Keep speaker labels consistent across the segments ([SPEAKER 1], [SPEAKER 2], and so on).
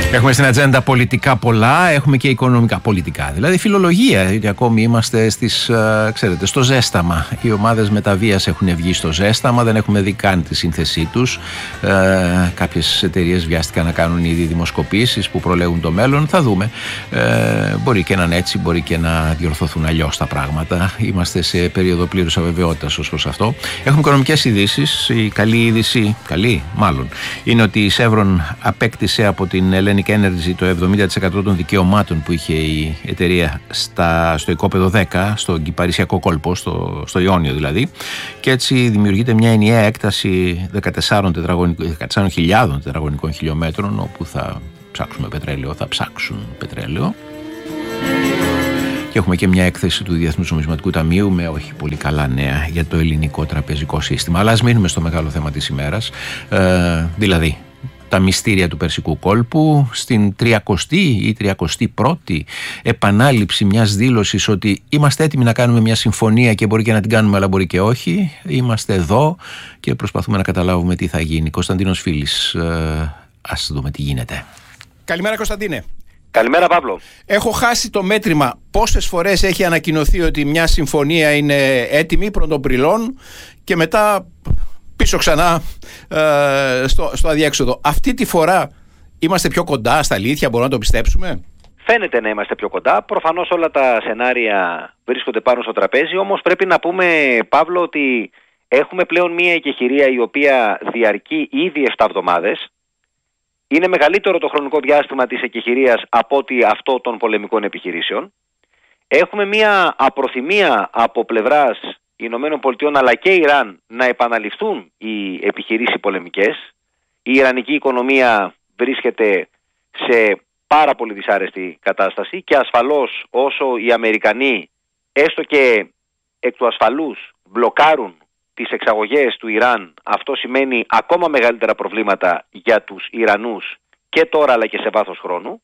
[SPEAKER 1] Έχουμε στην ατζέντα πολιτικά πολλά, έχουμε και οικονομικά πολιτικά. Δηλαδή φιλολογία, γιατί ακόμη είμαστε ξέρετε, στο ζέσταμα. Οι ομάδες με τα βίας έχουν βγει στο ζέσταμα, δεν έχουμε δει καν τη σύνθεσή τους. Κάποιες εταιρείες βιάστηκαν να κάνουν ήδη δημοσκοπήσεις που προλέγουν το μέλλον. Θα δούμε. Μπορεί και να είναι έτσι, μπορεί και να διορθωθούν αλλιώς τα πράγματα. Είμαστε σε περίοδο πλήρους αβεβαιότητας ως προς αυτό. Έχουμε οικονομικές ειδήσεις. Η καλή είδηση, είναι ότι η Chevron απέκτησε από την Hellenic Energy το 70% των δικαιωμάτων που είχε η εταιρεία στο οικόπεδο 10, στο παρισιακό κόλπο, στο Ιόνιο δηλαδή, και έτσι δημιουργείται μια ενιαία έκταση 14.000 τετραγωνικών χιλιόμετρων όπου θα ψάξουν πετρέλαιο. Και έχουμε και μια έκθεση του Διεθνούς Νομισματικού Ταμείου με όχι πολύ καλά νέα για το ελληνικό τραπεζικό σύστημα. Αλλά ας μείνουμε στο μεγάλο θέμα της ημέρας, δηλαδή τα μυστήρια του Περσικού κόλπου, στην 30η ή 31η επανάληψη μιας δήλωσης ότι είμαστε έτοιμοι να κάνουμε μια συμφωνία και μπορεί και να την κάνουμε αλλά μπορεί και όχι. Είμαστε εδώ και προσπαθούμε να καταλάβουμε τι θα γίνει. Κωνσταντίνος Φίλης, ας δούμε τι γίνεται.
[SPEAKER 2] Καλημέρα Κωνσταντίνε.
[SPEAKER 3] Καλημέρα Παύλο.
[SPEAKER 2] Έχω χάσει το μέτρημα πόσες φορές έχει ανακοινωθεί ότι μια συμφωνία είναι έτοιμη πρωτοπριλών και μετά πίσω ξανά στο αδιέξοδο. Αυτή τη φορά είμαστε πιο κοντά στα αλήθεια, μπορούμε να το πιστέψουμε?
[SPEAKER 3] Φαίνεται να είμαστε πιο κοντά. Προφανώς όλα τα σενάρια βρίσκονται πάνω στο τραπέζι, όμως πρέπει να πούμε, Παύλο, ότι έχουμε πλέον μια εκεχηρία η οποία διαρκεί ήδη 7 εβδομάδες. Είναι μεγαλύτερο το χρονικό διάστημα της εκεχηρίας από ότι αυτό των πολεμικών επιχειρήσεων. Έχουμε μια απροθυμία από πλευράς Ηνωμένων Πολιτειών αλλά και Ιράν να επαναληφθούν οι επιχειρήσεις πολεμικές. Η ιρανική οικονομία βρίσκεται σε πάρα πολύ δυσάρεστη κατάσταση και ασφαλώς όσο οι Αμερικανοί έστω και εκ του ασφαλούς μπλοκάρουν τις εξαγωγές του Ιράν, αυτό σημαίνει ακόμα μεγαλύτερα προβλήματα για τους Ιρανούς και τώρα αλλά και σε βάθος χρόνου.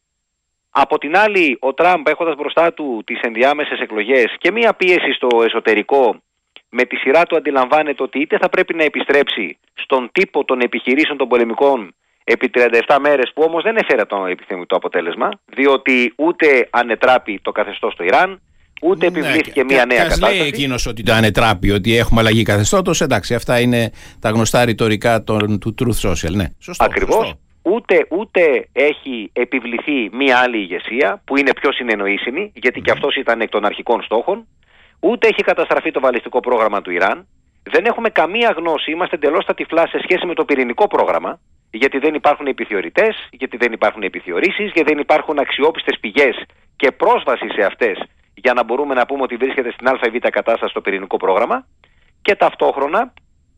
[SPEAKER 3] Από την άλλη, ο Τραμπ, έχοντας μπροστά του τις ενδιάμεσες εκλογές και μία πίεση στο εσωτερικό, με τη σειρά του αντιλαμβάνεται ότι είτε θα πρέπει να επιστρέψει στον τύπο των επιχειρήσεων των πολεμικών επί 37 μέρες, που όμως δεν έφερε το επιθυμητό αποτέλεσμα, διότι ούτε ανετράπη το καθεστώς στο Ιράν, ούτε επιβλήθηκε μία νέα κατάσταση.
[SPEAKER 2] Λέει εκείνος ότι το ανετράπει, ότι έχουμε αλλαγή καθεστώτος, εντάξει, αυτά είναι τα γνωστά ρητορικά του Truth Social, ναι. Σωστό.
[SPEAKER 3] Ακριβώς.
[SPEAKER 2] Σωστό.
[SPEAKER 3] Ούτε έχει επιβληθεί μία άλλη ηγεσία που είναι πιο συνεννοήσιμη, γιατί και αυτός ήταν εκ των αρχικών στόχων, ούτε έχει καταστραφεί το βαλιστικό πρόγραμμα του Ιράν. Δεν έχουμε καμία γνώση, είμαστε εντελώς στα τυφλά σε σχέση με το πυρηνικό πρόγραμμα, γιατί δεν υπάρχουν επιθεωρητές, γιατί δεν υπάρχουν επιθεωρήσεις, γιατί δεν υπάρχουν αξιόπιστες πηγές και πρόσβαση σε αυτές για να μπορούμε να πούμε ότι βρίσκεται στην α ή β κατάσταση το πυρηνικό πρόγραμμα. Και ταυτόχρονα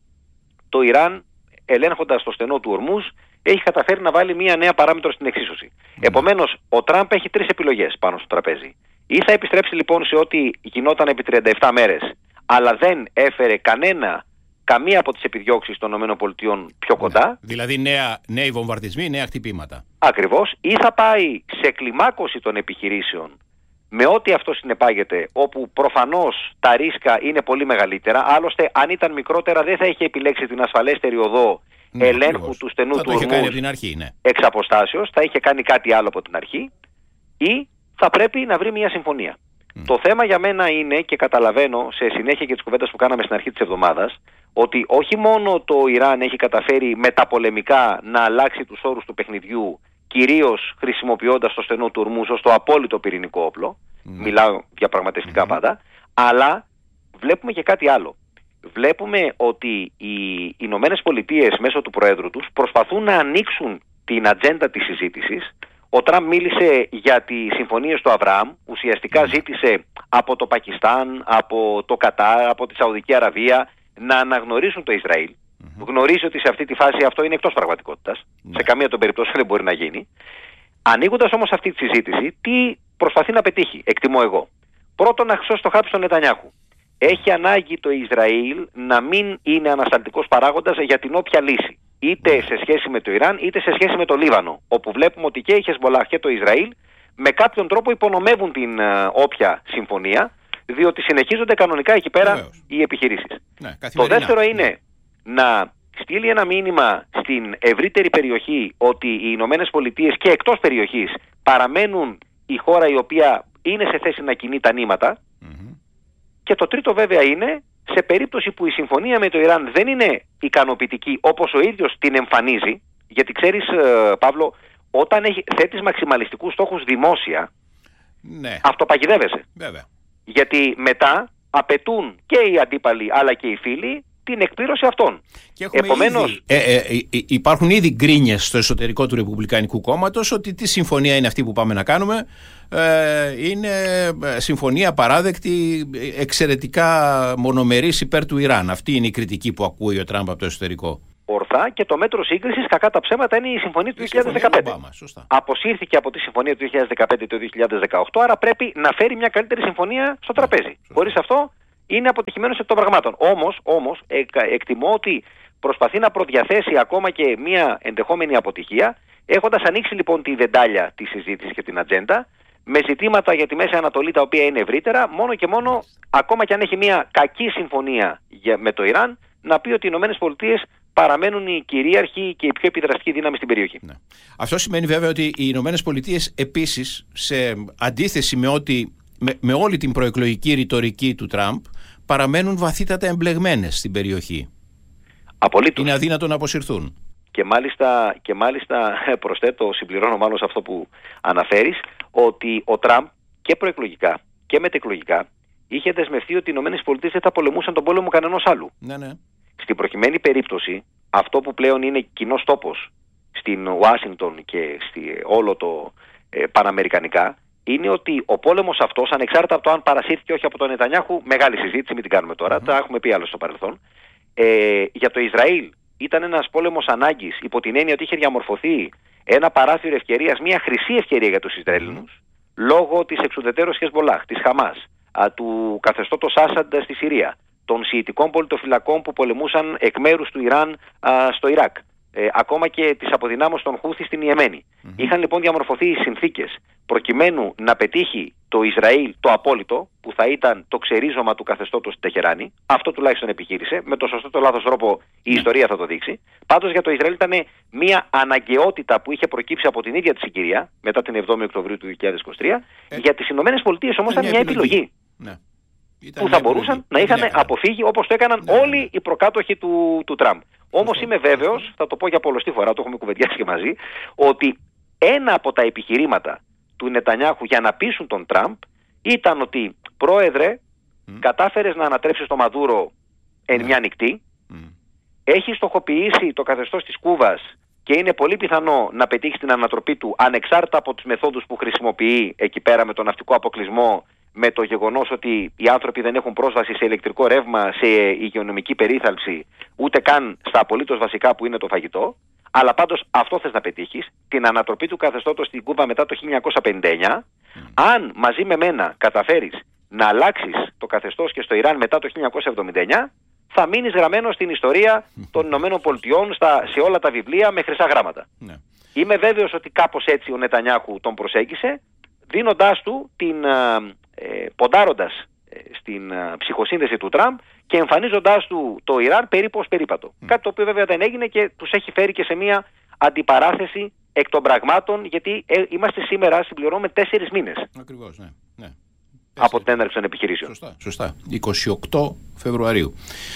[SPEAKER 3] το Ιράν, ελέγχοντας το στενό του Ορμούζ, έχει καταφέρει να βάλει μία νέα παράμετρο στην εξίσωση. Επομένως, ο Τραμπ έχει 3 επιλογές πάνω στο τραπέζι. Ή θα επιστρέψει λοιπόν σε ό,τι γινόταν επί 37 μέρες, αλλά δεν έφερε καμία από τις επιδιώξεις των ΗΠΑ πιο κοντά.
[SPEAKER 2] Δηλαδή νέοι βομβαρδισμοί, νέα χτυπήματα.
[SPEAKER 3] Ακριβώς. Ή θα πάει σε κλιμάκωση των επιχειρήσεων με ό,τι αυτό συνεπάγεται, όπου προφανώς τα ρίσκα είναι πολύ μεγαλύτερα. Άλλωστε, αν ήταν μικρότερα, δεν θα είχε επιλέξει την ασφαλέστερη οδό ελέγχου του στενού του Ορμούζ εξ αποστάσεως, θα είχε κάνει κάτι άλλο από την αρχή, ή θα πρέπει να βρει μια συμφωνία. Το θέμα για μένα είναι, και καταλαβαίνω σε συνέχεια και τις κουβέντες που κάναμε στην αρχή της εβδομάδας, ότι όχι μόνο το Ιράν έχει καταφέρει μεταπολεμικά να αλλάξει τους όρους του παιχνιδιού, κυρίως χρησιμοποιώντας το στενό του Ορμούζ ως το απόλυτο πυρηνικό όπλο, μιλάω διαπραγματευτικά πάντα, αλλά βλέπουμε και κάτι άλλο. Βλέπουμε ότι οι Ηνωμένες Πολιτείες μέσω του Προέδρου τους προσπαθούν να ανοίξουν την ατζέντα της συζήτησης. Ο Τραμπ μίλησε για τις συμφωνίες του Αβραάμ, ουσιαστικά ζήτησε από το Πακιστάν, από το Κατάρ, από τη Σαουδική Αραβία να αναγνωρίσουν το Ισραήλ. Γνωρίζει ότι σε αυτή τη φάση αυτό είναι εκτός πραγματικότητας. Σε καμία των περιπτώσεων δεν μπορεί να γίνει. Ανοίγοντας όμως αυτή τη συζήτηση, τι προσπαθεί να πετύχει, εκτιμώ εγώ. Πρώτον, να χρυσώσει το χάπι στον Νετανιάχου. Έχει ανάγκη το Ισραήλ να μην είναι ανασταλτικός παράγοντας για την όποια λύση. Είτε σε σχέση με το Ιράν, είτε σε σχέση με το Λίβανο. Όπου βλέπουμε ότι και η Χεσμολάχ και το Ισραήλ με κάποιον τρόπο υπονομεύουν την όποια συμφωνία, διότι συνεχίζονται κανονικά εκεί πέρα οι επιχειρήσεις. Το δεύτερο είναι να στείλει ένα μήνυμα στην ευρύτερη περιοχή ότι οι Ηνωμένες Πολιτείες και εκτός περιοχής παραμένουν η χώρα η οποία είναι σε θέση να κινεί τα νήματα. Και το τρίτο βέβαια είναι, σε περίπτωση που η συμφωνία με το Ιράν δεν είναι ικανοποιητική όπως ο ίδιος την εμφανίζει, γιατί ξέρεις, Παύλο, όταν θέτεις μαξιμαλιστικούς στόχους δημόσια,
[SPEAKER 2] ναι,
[SPEAKER 3] αυτοπαγιδεύεσαι.
[SPEAKER 2] Βέβαια.
[SPEAKER 3] Γιατί μετά απαιτούν και οι αντίπαλοι αλλά και οι φίλοι την εκπλήρωση αυτών.
[SPEAKER 2] Επομένως, υπάρχουν ήδη γκρίνιες στο εσωτερικό του Ρεπουμπλικανικού Κόμματος ότι τι συμφωνία είναι αυτή που πάμε να κάνουμε. Είναι συμφωνία παράδεκτη, εξαιρετικά μονομερής υπέρ του Ιράν. Αυτή είναι η κριτική που ακούει ο Τραμπ από το εσωτερικό.
[SPEAKER 3] Ορθά, και το μέτρο σύγκρισης, κακά τα ψέματα, είναι η συμφωνία του 2015. Αποσύρθηκε από τη συμφωνία του 2015 το 2018, άρα πρέπει να φέρει μια καλύτερη συμφωνία στο τραπέζι. Χωρίς αυτό είναι αποτυχημένος εκ των πραγμάτων. Όμως εκτιμώ ότι προσπαθεί να προδιαθέσει ακόμα και μια ενδεχόμενη αποτυχία, έχοντας ανοίξει λοιπόν τη βεντάλια της συζήτησης και την ατζέντα, με ζητήματα για τη Μέση Ανατολή τα οποία είναι ευρύτερα, μόνο και μόνο, ακόμα και αν έχει μια κακή συμφωνία με το Ιράν, να πει ότι οι Ηνωμένες Πολιτείες παραμένουν η κυρίαρχη και η πιο επιδραστική δύναμη στην περιοχή.
[SPEAKER 2] Ναι. Αυτό σημαίνει βέβαια ότι οι Ηνωμένες Πολιτείες επίσης, σε αντίθεση με όλη την προεκλογική ρητορική του Τραμπ, παραμένουν βαθύτατα εμπλεγμένες στην περιοχή.
[SPEAKER 3] Απολύτως.
[SPEAKER 2] Είναι αδύνατο να αποσυρθούν.
[SPEAKER 3] Και μάλιστα προσθέτω, συμπληρώνω μάλλον σε αυτό που αναφέρεις, ότι ο Τραμπ και προεκλογικά και μετεκλογικά είχε δεσμευτεί ότι οι Ηνωμένες Πολιτείες δεν θα πολεμούσαν τον πόλεμο κανενός άλλου.
[SPEAKER 2] Ναι.
[SPEAKER 3] Στην προκειμένη περίπτωση, αυτό που πλέον είναι κοινός τόπος στην Ουάσιγκτον και όλο το παναμερικανικά, είναι ότι ο πόλεμος αυτός, ανεξάρτητα από το αν παρασύρθηκε όχι από τον Νετανιάχου, μεγάλη συζήτηση, μην την κάνουμε τώρα, τα έχουμε πει άλλο στο παρελθόν, για το Ισραήλ ήταν ένας πόλεμος ανάγκης, υπό την έννοια ότι είχε διαμορφωθεί ένα παράθυρο ευκαιρίας, μια χρυσή ευκαιρία για τους Ισραηλινούς, λόγω της εξουδετερώσης Χεσμολάχ, της Χαμάς, του καθεστώτος Άσαντ στη Συρία, των Σιητικών πολιτοφυλακών που πολεμούσαν εκ μέρους του Ιράν στο Ιράκ, ακόμα και της αποδυνάμωσης των Χούθη στην Ιεμένη. Είχαν λοιπόν διαμορφωθεί οι συνθήκες προκειμένου να πετύχει το Ισραήλ το απόλυτο, που θα ήταν το ξερίζωμα του καθεστώτος στη Τεχεράνη. Αυτό τουλάχιστον επιχείρησε. Με το σωστό το λάθος τρόπο η ιστορία θα το δείξει. Πάντως για το Ισραήλ ήταν μια αναγκαιότητα που είχε προκύψει από την ίδια τη συγκυρία μετά την 7η Οκτωβρίου του 2023. Για τις Ηνωμένες Πολιτείες όμως ήταν μια επιλογή. Ναι. Που θα μπορούσαν να είχαν αποφύγει, όπως το έκαναν όλοι οι προκάτοχοι του Τραμπ. Όμως είμαι βέβαιος, θα το πω για πολλοστή φορά, το έχουμε κουβεντιάσει και μαζί, ότι ένα από τα επιχειρήματα του Νετανιάχου για να πείσουν τον Τραμπ ήταν ότι, πρόεδρε, κατάφερες να ανατρέψεις το Μαδούρο εν μια νυχτή, έχεις στοχοποιήσει το καθεστώς της Κούβας και είναι πολύ πιθανό να πετύχεις την ανατροπή του ανεξάρτητα από τις μεθόδους που χρησιμοποιεί εκεί πέρα με τον ναυτικό αποκλεισμό, με το γεγονός ότι οι άνθρωποι δεν έχουν πρόσβαση σε ηλεκτρικό ρεύμα, σε υγειονομική περίθαλψη, ούτε καν στα απολύτως βασικά που είναι το φαγητό. Αλλά πάντως αυτό θες να πετύχεις, την ανατροπή του καθεστώτος στην Κούβα μετά το 1959. Αν μαζί με μένα καταφέρεις να αλλάξεις το καθεστώς και στο Ιράν μετά το 1979, θα μείνεις γραμμένο στην ιστορία των Ηνωμένων Πολιτειών, σε όλα τα βιβλία με χρυσά γράμματα. Ναι. Είμαι βέβαιος ότι κάπως έτσι ο Νετανιάχου τον προσέγγισε, δίνοντάς του ποντάροντας στην ψυχοσύνδεση του Τραμπ και εμφανίζοντάς του το Ιράν περίπου ως περίπατο. Κάτι το οποίο βέβαια δεν έγινε και τους έχει φέρει και σε μια αντιπαράθεση εκ των πραγμάτων, γιατί είμαστε σήμερα, συμπληρώνουμε 4 μήνες.
[SPEAKER 2] Ακριβώς, ναι.
[SPEAKER 3] Από την έναρξη των επιχειρήσεων.
[SPEAKER 2] Σωστά. 28 Φεβρουαρίου.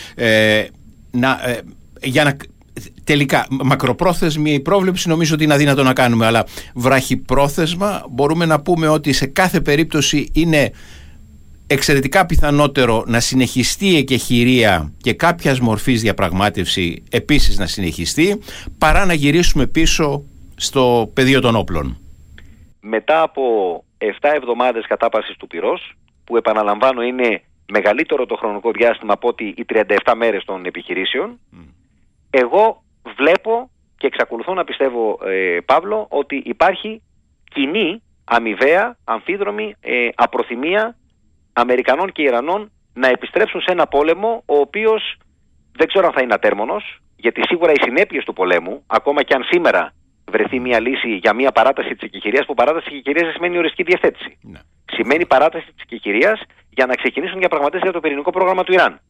[SPEAKER 2] Τελικά, μακροπρόθεσμη η πρόβλεψη νομίζω ότι είναι αδύνατο να κάνουμε, αλλά βραχυπρόθεσμα μπορούμε να πούμε ότι σε κάθε περίπτωση είναι εξαιρετικά πιθανότερο να συνεχιστεί η εκεχηρία και κάποιας μορφής διαπραγμάτευση επίσης να συνεχιστεί, παρά να γυρίσουμε πίσω στο πεδίο των όπλων.
[SPEAKER 3] Μετά από 7 εβδομάδες κατάπαυσης του πυρός, που επαναλαμβάνω είναι μεγαλύτερο το χρονικό διάστημα από ότι οι 37 μέρες των επιχειρήσεων, εγώ βλέπω και εξακολουθώ να πιστεύω, Παύλο, ότι υπάρχει κοινή, αμοιβαία, αμφίδρομη απροθυμία Αμερικανών και Ιρανών να επιστρέψουν σε ένα πόλεμο ο οποίος δεν ξέρω αν θα είναι ατέρμονος, γιατί σίγουρα οι συνέπειες του πολέμου, ακόμα και αν σήμερα βρεθεί μια λύση για μια παράταση της εκεχηρίας, που παράταση της εκεχηρίας δεν σημαίνει οριστική διευθέτηση. Ναι. Σημαίνει παράταση της εκεχηρίας για να ξεκινήσουν διαπραγματεύσεις για το πυρηνικό πρόγραμμα του Ιράν.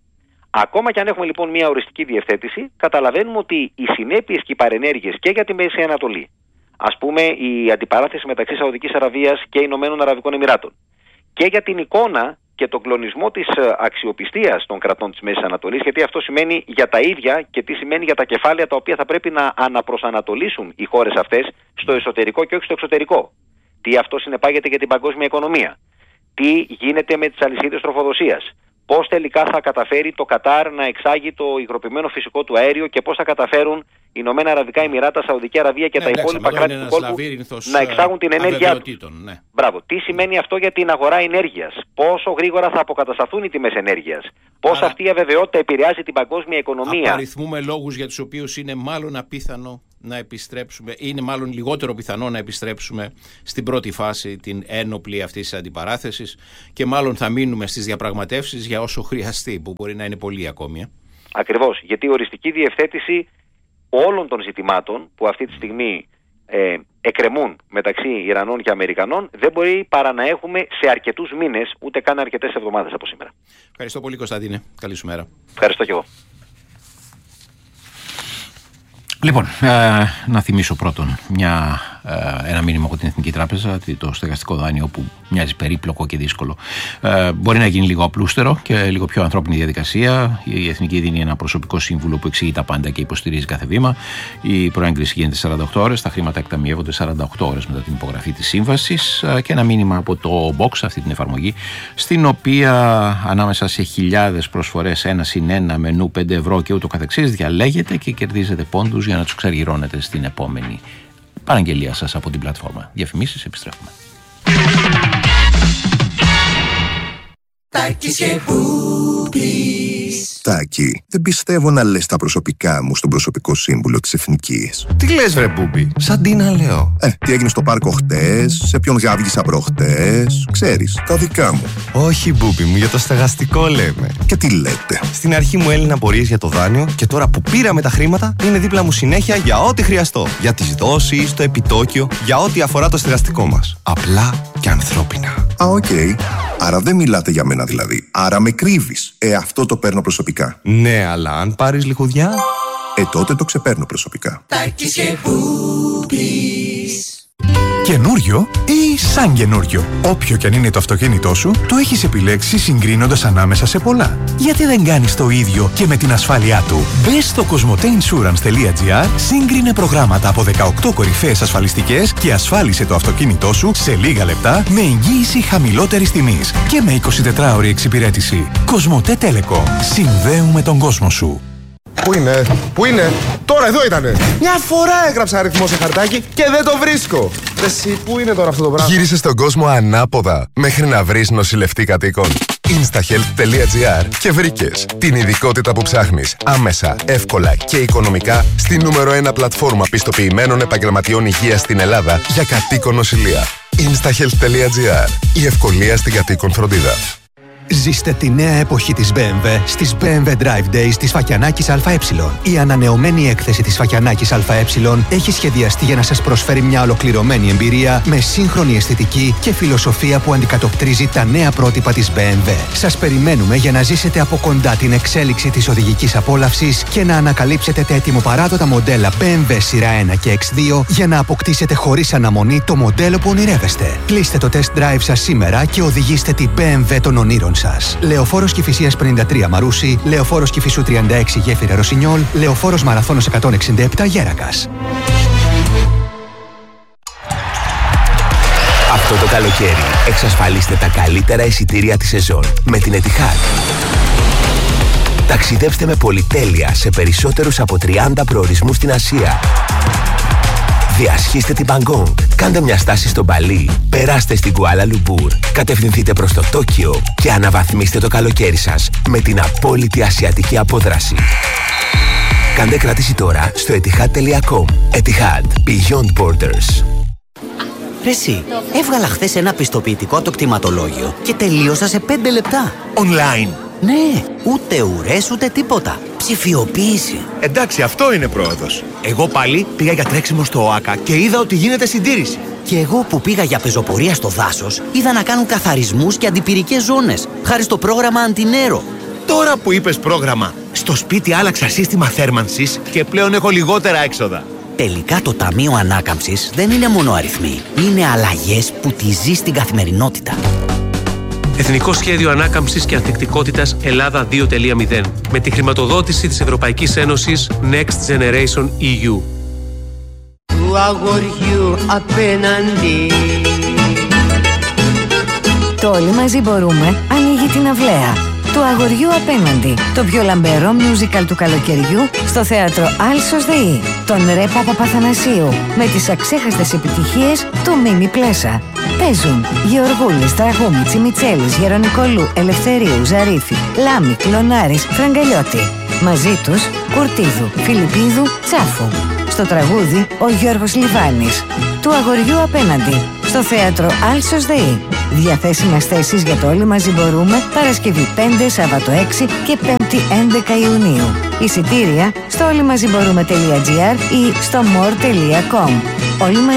[SPEAKER 3] Ακόμα και αν έχουμε λοιπόν μια οριστική διευθέτηση, καταλαβαίνουμε ότι οι συνέπειες και οι παρενέργειες και για τη Μέση Ανατολή, ας πούμε η αντιπαράθεση μεταξύ Σαουδικής Αραβίας και Ηνωμένων Αραβικών Εμιράτων, και για την εικόνα και τον κλονισμό της αξιοπιστίας των κρατών της Μέσης Ανατολής, γιατί αυτό σημαίνει για τα ίδια και τι σημαίνει για τα κεφάλαια τα οποία θα πρέπει να αναπροσανατολίσουν οι χώρες αυτές στο εσωτερικό και όχι στο εξωτερικό. Τι αυτό συνεπάγεται για την παγκόσμια οικονομία. Τι γίνεται με τις αλυσίδες τροφοδοσίας. Πώς τελικά θα καταφέρει το Κατάρ να εξάγει το υγροποιημένο φυσικό του αέριο και πώς θα καταφέρουν οι Ηνωμένα Αραβικά Εμιράτα, Σαουδική Αραβία και τα υπόλοιπα κράτη του κόλπου να εξάγουν την ενέργειά τους. Ναι. Μπράβο. Τι σημαίνει αυτό για την αγορά ενέργειας. Πόσο γρήγορα θα αποκατασταθούν οι τιμές ενέργειας. Πώς αυτή η αβεβαιότητα επηρεάζει την παγκόσμια οικονομία.
[SPEAKER 2] Απαριθμούμε λόγους για τους οποίους είναι μάλλον απίθανο να επιστρέψουμε, είναι μάλλον λιγότερο πιθανό να επιστρέψουμε στην πρώτη φάση, την ένοπλη αυτής της αντιπαράθεσης, και μάλλον θα μείνουμε στις διαπραγματεύσεις για όσο χρειαστεί, που μπορεί να είναι πολύ ακόμη.
[SPEAKER 3] Ακριβώς, γιατί η οριστική διευθέτηση όλων των ζητημάτων που αυτή τη στιγμή εκκρεμούν μεταξύ Ιρανών και Αμερικανών δεν μπορεί παρά να έχουμε σε αρκετούς μήνες, ούτε καν αρκετές εβδομάδες από σήμερα.
[SPEAKER 2] Ευχαριστώ πολύ, Κωνσταντίνε. Καλή σου μέρα.
[SPEAKER 3] Ευχαριστώ και εγώ.
[SPEAKER 1] Λοιπόν, να θυμίσω πρώτον ένα μήνυμα από την Εθνική Τράπεζα, ότι το στεγαστικό δάνειο, που μοιάζει περίπλοκο και δύσκολο, μπορεί να γίνει λίγο απλούστερο και λίγο πιο ανθρώπινη διαδικασία. Η Εθνική δίνει ένα προσωπικό σύμβουλο που εξηγεί τα πάντα και υποστηρίζει κάθε βήμα. Η προέγκριση γίνεται 48 ώρες, τα χρήματα εκταμιεύονται 48 ώρες μετά την υπογραφή της σύμβασης, και ένα μήνυμα από το Box, αυτή την εφαρμογή, στην οποία ανάμεσα σε χιλιάδες προσφορές 1+1 μενού 5 ευρώ και ούτω καθεξής, διαλέγετε και κερδίζετε πόντους για να τους εξαργυρώνετε στην επόμενη παραγγελία σας από την πλατφόρμα. Διαφημίσεις, επιστρέφουμε.
[SPEAKER 4] Τάκη, δεν πιστεύω να λες τα προσωπικά μου στον προσωπικό σύμβουλο της Εθνικής.
[SPEAKER 5] Τι λες βρε Μπούμπι, σαν τι να λέω.
[SPEAKER 4] Τι έγινε στο πάρκο χτες, σε ποιον γάβγισα προχτές, ξέρεις, τα δικά μου.
[SPEAKER 5] Όχι Μπούμπι μου, για το στεγαστικό λέμε.
[SPEAKER 4] Και τι λέτε.
[SPEAKER 5] Στην αρχή μου έλυνε απορίες για το δάνειο και τώρα που πήραμε τα χρήματα είναι δίπλα μου συνέχεια για ό,τι χρειαστώ. Για τις δόσεις, το επιτόκιο, για ό,τι αφορά το στεγαστικό μας. Απλά και ανθρώπινα.
[SPEAKER 4] Οκ. Άρα δεν μιλάτε για μένα δηλαδή. Άρα με κρύβεις. Αυτό το παίρνω προσωπικά.
[SPEAKER 5] Ναι, αλλά αν πάρεις λιχουδιά...
[SPEAKER 4] τότε το ξεπαίρνω προσωπικά.
[SPEAKER 6] Καινούριο ή σαν καινούριο. Όποιο και αν είναι το αυτοκίνητό σου, το έχεις επιλέξει συγκρίνοντας ανάμεσα σε πολλά. Γιατί δεν κάνεις το ίδιο και με την ασφάλειά του? Μπες στο cosmoteinsurance.gr, σύγκρινε προγράμματα από 18 κορυφαίες ασφαλιστικές και ασφάλισε το αυτοκίνητό σου σε λίγα λεπτά με εγγύηση χαμηλότερης τιμής και με 24ωρη εξυπηρέτηση. Κοσμοτέ Telecom. Συνδέουμε τον κόσμο σου.
[SPEAKER 5] Πού είναι, τώρα εδώ ήτανε. Μια φορά έγραψα αριθμό σε χαρτάκι και δεν το βρίσκω. Εσύ, πού είναι τώρα αυτό το πράγμα?
[SPEAKER 7] Γύρισε στον κόσμο ανάποδα μέχρι να βρεις νοσηλευτή κατοίκων. Instahealth.gr και βρήκες την ειδικότητα που ψάχνεις άμεσα, εύκολα και οικονομικά στη νούμερο 1 πλατφόρμα πιστοποιημένων επαγγελματιών υγείας στην Ελλάδα για κατοίκον νοσηλεία. Instahealth.gr. Η ευκολία στην κατοίκον φροντίδα.
[SPEAKER 6] Ζήστε τη νέα εποχή της BMW στις BMW Drive Days της Φακιανάκης ΑΕ. Η ανανεωμένη έκθεση της Φακιανάκης ΑΕ έχει σχεδιαστεί για να σας προσφέρει μια ολοκληρωμένη εμπειρία με σύγχρονη αισθητική και φιλοσοφία που αντικατοπτρίζει τα νέα πρότυπα της BMW. Σας περιμένουμε για να ζήσετε από κοντά την εξέλιξη της οδηγικής απόλαυσης και να ανακαλύψετε τα ετοιμοπαράδοτα μοντέλα BMW σειρά 1 και X2 για να αποκτήσετε χωρίς αναμονή το μοντέλο που ονειρεύεστε. Κλείστε το test drive σας σήμερα και οδηγήστε την BMW των ονείρων σας. Λεωφόρος Κηφισίας 53 Μαρούσι, Λεωφόρος Κηφισού 36 Γέφυρα Ρωσινιόλ, Λεωφόρος Μαραθώνος 167 Γέρακας.
[SPEAKER 8] Αυτό το καλοκαίρι εξασφαλίστε τα καλύτερα εισιτήρια της σεζόν με την Etihad. Ταξιδέψτε με πολυτέλεια σε περισσότερους από 30 προορισμούς στην Ασία. Διασχίστε την Μπαγκόγκ, κάντε μια στάση στο Μπαλί, περάστε στην Κουάλα Λουμπούρ, κατευθυνθείτε προς το Τόκιο και αναβαθμίστε το καλοκαίρι σας με την απόλυτη ασιατική απόδραση. Κάντε κράτηση τώρα στο etihad.com. Etihad. Beyond Borders.
[SPEAKER 9] Ρε εσύ, έβγαλα χθες ένα πιστοποιητικό από το κτηματολόγιο και τελείωσα σε 5 λεπτά.
[SPEAKER 10] Online.
[SPEAKER 9] Ναι, ούτε ουρές ούτε τίποτα. Ψηφιοποίηση.
[SPEAKER 10] Εντάξει, αυτό είναι πρόοδος. Εγώ πάλι πήγα για τρέξιμο στο ΟΑΚΑ και είδα ότι γίνεται συντήρηση.
[SPEAKER 9] Και εγώ που πήγα για πεζοπορία στο δάσος, είδα να κάνουν καθαρισμούς και αντιπυρικές ζώνες, χάρη στο πρόγραμμα Αντινέρο.
[SPEAKER 10] Τώρα που είπες πρόγραμμα, στο σπίτι άλλαξα σύστημα θέρμανσης και πλέον έχω λιγότερα έξοδα.
[SPEAKER 9] Τελικά το Ταμείο Ανάκαμψης δεν είναι μόνο αριθμοί. Είναι αλλαγές που τη ζει στην καθημερινότητα.
[SPEAKER 11] Εθνικό Σχέδιο Ανάκαμψης και Ανθεκτικότητας Ελλάδα 2.0 με τη χρηματοδότηση της Ευρωπαϊκής Ένωσης Next Generation EU.
[SPEAKER 12] Του αγοριού απέναντι.
[SPEAKER 13] Το Όλοι Μαζί Μπορούμε ανοίγει την αυλαία. Του αγοριού απέναντι. Το πιο λαμπερό musical του καλοκαιριού στο θέατρο Άλσος ΔΕΗ. Τον Ρε Παπαθανασίου με τις αξέχαστες επιτυχίες του Μίμη Πλέσα. Παίζουν Γεωργούλης, Τραγούμη, Τσιμιτσέλης, Γερονικολού, Ελευθερίου, Ζαρίφη, Λάμη, Κλωνάρης, Φραγκαλιώτη. Μαζί τους Κουρτίδου, Φιλιππίδου, Τσάφου. Στο τραγούδι ο Γιώργος Λιβάνης. Του αγοριού απέναντι. Στο θέατρο Άλσος ΔΕΗ. Διαθέσιμες θέσεις για το Όλοι Μαζί Μπορούμε Παρασκευή 5, Σάββατο 6 και 5η 11 Ιουνίου. Εισιτήρια στο όλημαζιμπορούμε.gr ή στο more.com. Όλοι μαζί